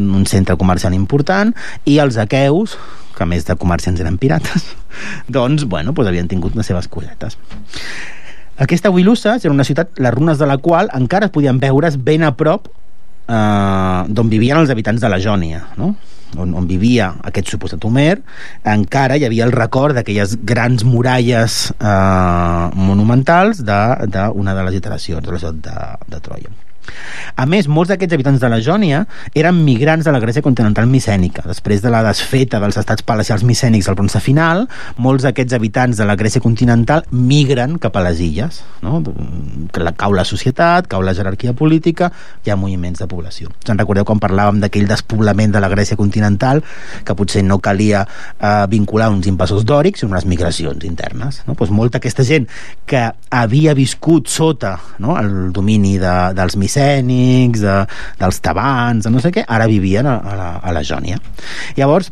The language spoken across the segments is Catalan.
un centre comercial important, i els aqueus, que a més de comerciants eren pirates, doncs, bueno, havien tingut les seves cosetes. Aquesta Wilusa era una ciutat, les runes de la qual encara es podien veure's ben a prop d'on vivien els habitants de la Jònia, no? On vivia aquest suposat Homer. Encara hi havia el record d'aquelles grans muralles monumentals d'una de les iteracions de la ciutat de Troia. A més, molts d'aquests habitants de la Jònia eren migrants de la Grècia continental micènica. Després de la desfeta dels estats palacials micènics al bronze final, molts d'aquests habitants de la Grècia continental migren cap a les illes, no? Cau la societat, cau la jerarquia política, hi ha moviments de població. Se'n recordeu quan parlàvem d'aquell despoblament de la Grècia continental, que potser no calia vincular uns invasors dòrics, sinó unes migracions internes, no? Doncs molta aquesta gent que havia viscut sota, no, el domini dels micènics, dels tebans, de no sé què, ara vivien a la Jònia. Llavors,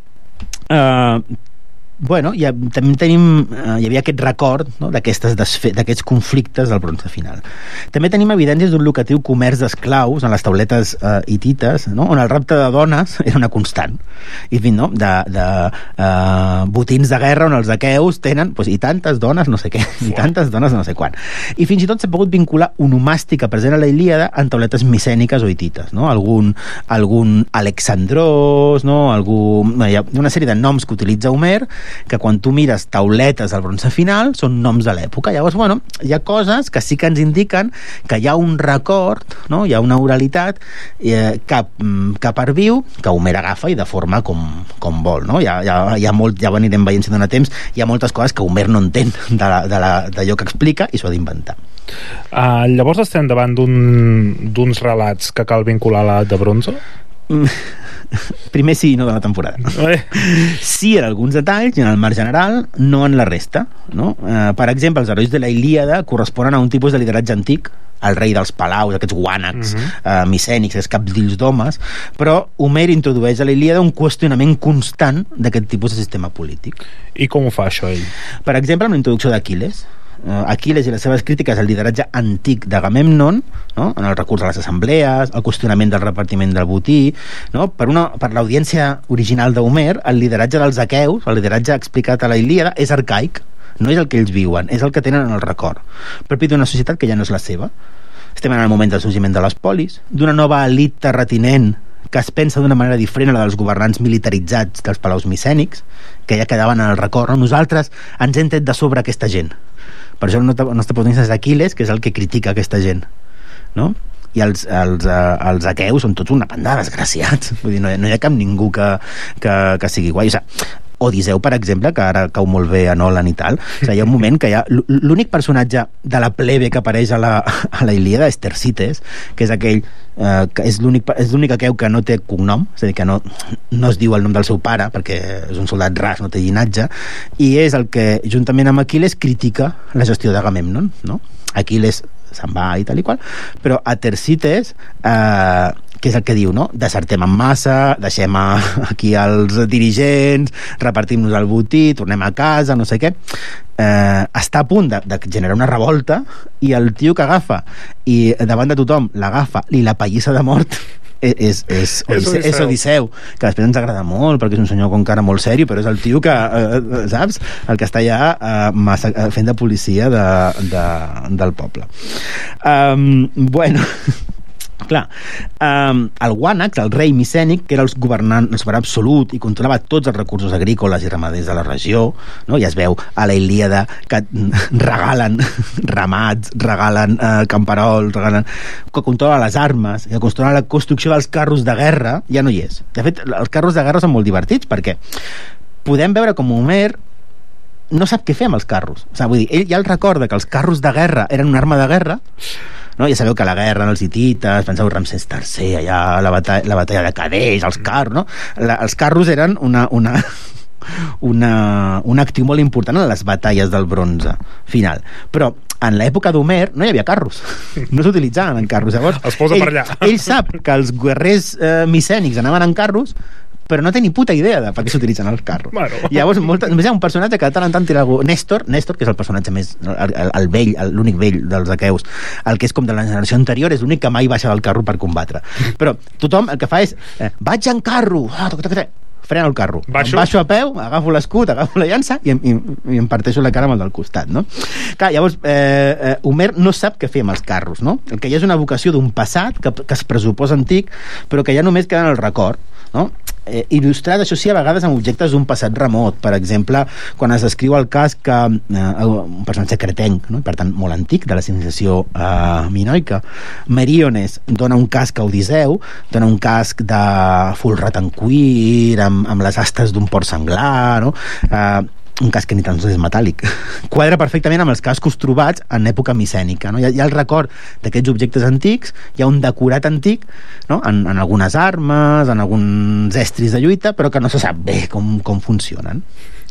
també hi havia aquest record, no, d'aquests conflictes del bronze final. També tenim evidències d'un lucratiu comerç d'esclaus en les tauletes hitites, no, on el rapte de dones era una constant. I no, de botins de guerra on els aqueus tenen i tantes dones no sé què, i tantes dones no sé quan. I fins i tot s'ha pogut vincular onomàstica present a la Ilíada en tauletes micèniques o hitites, no? Algun Alexandros, no? Hi ha una sèrie de noms que utilitza Homer que quan tu mires tauletes del bronze final són noms de l'època. Llavors, hi ha coses que sí que ens indiquen que hi ha un record, no? Hi ha una oralitat que perviu, que Homer agafa i de forma com vol, no? Ja anirem veient si dona temps, hi ha moltes coses que Homer no entén d'allò que explica i s'ho ha d'inventar. Llavors estem davant d'uns relats que cal vincular a l'edat de bronze? Primer sí, no de la temporada. Sí en alguns detalls i en el marc general, no en la resta, no? Per exemple, els herois de la Ilíada corresponen a un tipus de lideratge antic, el rei dels palaus, aquests guànecs micènics, aquests capdills d'homes, però Homer introdueix a la Ilíada un qüestionament constant d'aquest tipus de sistema polític. I com ho fa això ell? Per exemple, amb la introducció d'Aquil·les. Aquiles i les seves crítiques al lideratge antic d'Agamèmnon, no? En el recurs a les assemblees, el qüestionament del repartiment del botí, no? Per l'audiència original d'Homer, el lideratge dels aqueus, el lideratge explicat a la Ilíada, és arcaic, no és el que ells viuen, és el que tenen en el record, propi d'una societat que ja no és la seva. Estem en el moment del sorgiment de les polis, d'una nova elit terratinent que es pensa d'una manera diferent a la dels governants militaritzats dels palaus micènics, que ja quedaven en el record. Nosaltres ens hem tret de sobre aquesta gent. Per això el nostre protagonista és Aquiles, que és el que critica aquesta gent, no? I els aqueus són tots una banda de desgraciats. Vull dir, no hi ha cap ningú que sigui guai. Odisseu, per exemple, que ara cau molt bé a Nolan i tal, hi ha un moment que hi ha l'únic personatge de la plebe que apareix a la Ilíada és Tersites, que és aquell que és l'únic aqueu que no té cognom, és a dir, que no es diu el nom del seu pare perquè és un soldat ras, no té llinatge, i és el que juntament amb Aquiles critica la gestió d'Agamèmnon, no? Aquiles se'n va i tal i qual, però a Tersites que és el que diu, no? Desertem en massa, deixem aquí els dirigents, repartim-nos el botí, tornem a casa, no sé què. Està a punt de generar una revolta i el tio que agafa i davant de tothom l'agafa i la pallissa de mort és Odisseu, que després ens agrada molt perquè és un senyor com cara molt sèrio, però és el tio que, saps? El que està allà fent de policia del poble. Clar, el Guànex, el rei micènic, que era el governant absolut i controlava tots els recursos agrícoles i ramaders de la regió, no? Ja es veu a la Ilíada que regalen ramats, regalen camperols, que controla les armes, que controla la construcció dels carros de guerra, ja no hi és. De fet, els carros de guerra són molt divertits perquè podem veure com Homer no sap què fer amb els carros. O sigui, vull dir, ell ja el recorda que els carros de guerra eren una arma de guerra, no? Ja sabeu que la guerra en els hitites, penseu Ramsès III, allà la batalla de Cadeix, els carros, no? Els carros eren un actiu molt important en les batalles del bronze final, però en l'època d'Homer no hi havia carros, no s'utilitzaven en carros. Llavors, els posa per allà. Ell sap que els guerrers micènics anaven en carros però no té ni puta idea de per què s'utilitzen els carros. Bueno. Llavors, només hi ha un personatge que de tant en tant tira algú... Néstor, que és el personatge més... el vell, l'únic vell dels aqueus, el que és com de la generació anterior, és l'únic que mai baixa del carro per combatre. Però tothom el que fa és vaig en carro, frena el carro. Baixo a peu, agafo l'escut, agafo la llança i em parteixo la cara amb el del costat, no? Clar, llavors, Homer no sap què fer amb els carros, no? El que hi ha és una vocació d'un passat que es pressuposa antic, però que ja només queda en el record, no? Il·lustrat, això sí, a vegades amb objectes d'un passat remot. Per exemple, quan es descriu el cas que un personatge cretenc, no? Per tant molt antic, de la civilització minoica, Meriones dona un casc a Odisseu, dona un casc de folrat en cuir amb les astes d'un porc senglar, no? Un casc que ni tan sols és metàl·lic. Quadra perfectament amb els cascos trobats en època micènica, no? Hi ha el record d'aquests objectes antics, hi ha un decorat antic, no? En algunes armes, en alguns estris de lluita, però que no se sap bé com funcionen.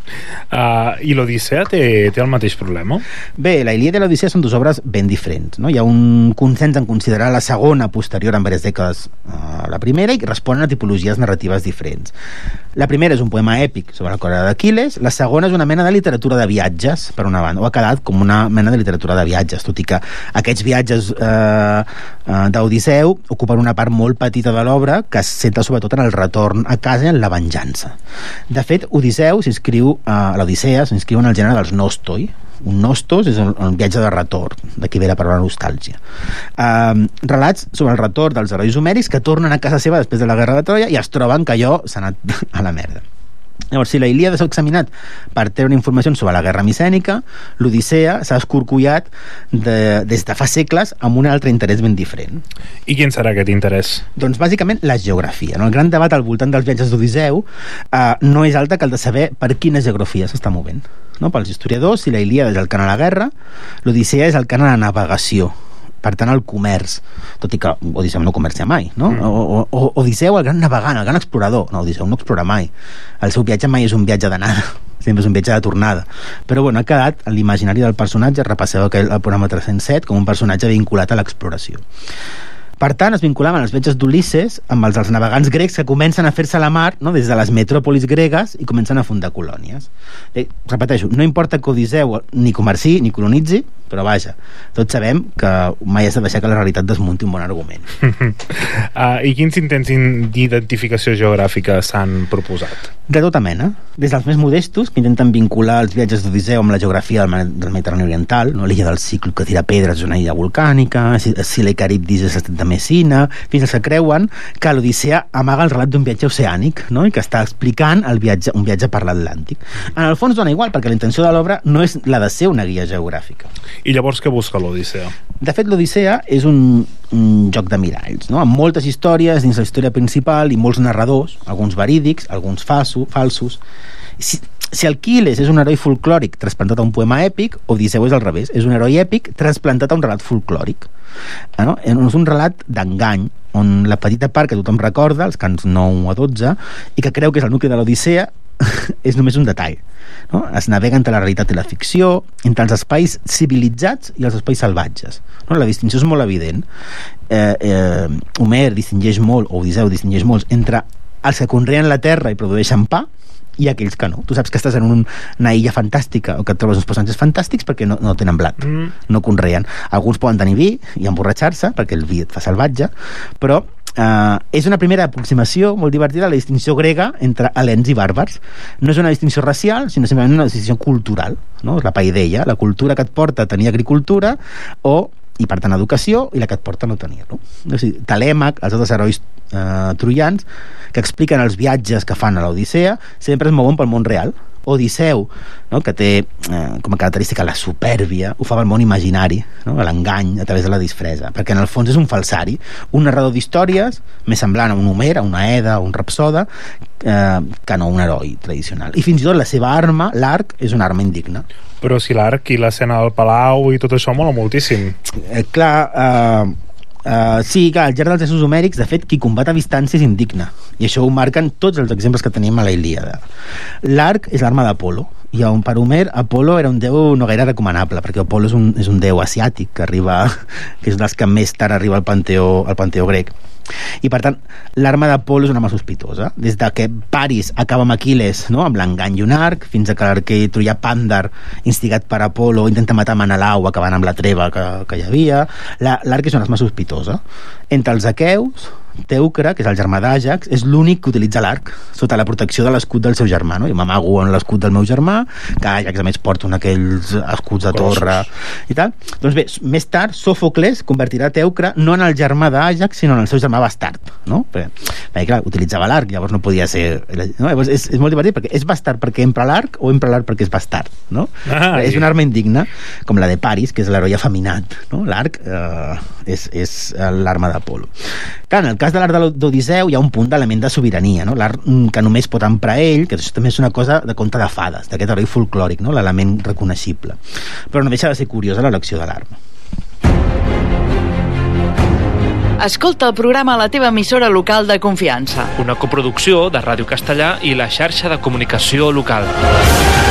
I l'Odissea té el mateix problema? Bé, la Ilíada i l'Odissea són dues obres ben diferents, no? Hi ha un consens en considerar la segona posterior en diverses dècades a la primera i responen a tipologies narratives diferents. La primera és un poema èpic sobre la corrida d'Aquil·les, la segona és una mena de literatura de viatges, per una banda, o ha quedat com una mena de literatura de viatges, tot i que aquests viatges d'Odisseu ocupen una part molt petita de l'obra que es centra sobretot en el retorn a casa i en la venjança. De fet, Odisseu s'inscriu l'Odissea s'inscriu en el gènere dels nostoi. Un nostos és un viatge de retorn, d'aquí ve la paraula nostàlgia. Relats sobre el retorn dels herois homèrics que tornen a casa seva després de la guerra de Troia i es troben que allò s'ha anat a la merda. Llavors, si la Ilíada s'ha examinat per treure informació sobre la guerra micènica, l'Odissea s'ha escorcollat des de fa segles amb un altre interès ben diferent. I quin serà aquest interès? Doncs bàsicament la geografia, no? El gran debat al voltant dels viatges d'Odisseu no és altre que el de saber per quina geografia s'està movent, no? Pels historiadors, si la Ilíada és el cant a la guerra, l'Odissea és el cant a la navegació, per tant el comerç, tot i que Odisseu no comercia mai, no? O Odisseu el gran navegant, el gran explorador. No, Odisseu no explora mai, el seu viatge mai és un viatge d'anada, sempre és un viatge de tornada, però bueno, ha quedat en l'imaginari del personatge. Repasseu el programa 307 com un personatge vinculat a l'exploració. Per tant, es vinculaven els viatges d'Ulisses amb els dels navegants grecs que comencen a fer-se la mar, no? Des de les metròpolis gregues i comencen a fundar colònies. Repeteixo, no importa que Odisseu ni comerci ni colonitzi, però vaja, tots sabem que mai has de deixar que la realitat desmunti un bon argument. I quins intents d'identificació geogràfica s'han proposat? De tota mena, des dels més modestos, que intenten vincular els viatges d'Odisseu amb la geografia del Mediterrani Oriental, no? L'illa del Cíclop que tira pedres és una illa volcànica, Sila i Caribdis és l'estat de Messina, fins als que creuen que l'Odissea amaga el relat d'un viatge oceànic, no? I que està explicant un viatge per l'Atlàntic. En el fons dona igual, perquè la intenció de l'obra no és la de ser una guia geogràfica. I llavors què busca l'Odissea? De fet, l'Odissea és un joc de miralls, no? Amb moltes històries dins la història principal i molts narradors, alguns verídics, alguns falsos. Si Aquil·les és un heroi folclòric trasplantat a un poema èpic, Odisseu és al revés, és un heroi èpic trasplantat a un relat folclòric, no? És un relat d'engany on la petita part que tothom recorda, els cants 9 a 12, i que creu que és el nucli de l'Odissea, és només un detall, no? Es navega entre la realitat i la ficció, entre els espais civilitzats i els espais salvatges, no? La distinció és molt evident. Homer distingeix molt, o Odisseu distingeix molt, entre els que conreen la terra i produeixen pa i aquells que no. Tu saps que estàs en una illa fantàstica o que et trobes uns personatges fantàstics perquè no tenen blat, no conreen. Alguns poden tenir vi i emborratxar-se perquè el vi et fa salvatge, però és una primera aproximació molt divertida a la distinció grega entre helens i bàrbars. No és una distinció racial, sinó simplement una distinció cultural, no? La paideia, la cultura que et porta a tenir agricultura i per tant educació, i la que et porta a no tenir-lo. O sigui, Telèmac, els altres herois troians que expliquen els viatges que fan a l'Odissea sempre es mouen pel món real. Odisseu, no? Que té com a característica la supèrbia, ho fa pel món imaginari, no? L'engany a través de la disfressa, perquè en el fons és un falsari, un narrador d'històries més semblant a un Homer, a una Eda, a un Rapsoda, que no un heroi tradicional. I fins i tot la seva arma, l'arc, és una arma indigna. Però si l'arc i l'escena del palau i tot això mola moltíssim. Sí, clar, al llarg dels éssers homèrics, de fet, qui combat a distància és indigne, i això ho marquen tots els exemples que tenim a la Ilíada. L'arc és l'arma d'Apolo, i per Homer Apolo era un déu no gaire recomanable, perquè Apolo és un déu asiàtic que és dels que més tard arriba al panteó grec. I per tant, l'arma d'Apol·lo és una arma sospitosa. Des de que Paris acaba amb Aquil·les, no?, amb l'engany i un arc, fins a que l'arquer troià Pàndar, instigat per Apol·lo, intenta matar Menelau, acabant amb la treva que hi havia. L'arc és una arma sospitosa. Entre els aqueus, Teucre, que és el germà d'Àjax, és l'únic que utilitza l'arc sota la protecció de l'escut del seu germà, no? Jo m'amago en l'escut del meu germà, que Àjax a més porta un d'aquells escuts de torre i tal. Doncs bé, més tard Sòfocles convertirà Teucre no en el germà d'Àjax, sinó en el seu germà bastard, no? Perquè clar, utilitzava l'arc, llavors no podia ser, no? Llavors és molt divertit, perquè és bastard perquè empra l'arc o empra l'arc perquè és bastard, no? És una arma indigna, com la de Paris, que és l'heroi afeminat, no? L'arc és l'arma d'Apol·lo. Clar, en el cas de l'art d'Odisseu hi ha un punt d'element de sobirania, no? L'art que només pot emprar ell, que això també és una cosa de conte de fades, d'aquest heroi folclòric, no? L'element reconeixible. Però no deixa de ser curiosa l'elecció de l'arma. Escolta el programa a la teva emissora local de confiança. Una coproducció de Ràdio Castellà i la xarxa de comunicació local.